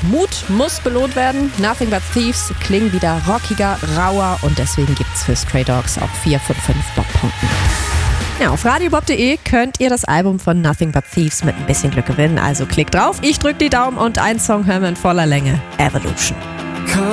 Mut muss belohnt werden. Nothing But Thieves klingen wieder rockiger, rauer und deswegen gibt's für Stray Dogs auch 4 von 5 Bob-Punkten. Ja, auf radiobob.de könnt ihr das Album von Nothing But Thieves mit ein bisschen Glück gewinnen. Also klickt drauf, ich drück die Daumen und einen Song hören wir in voller Länge. Evolution.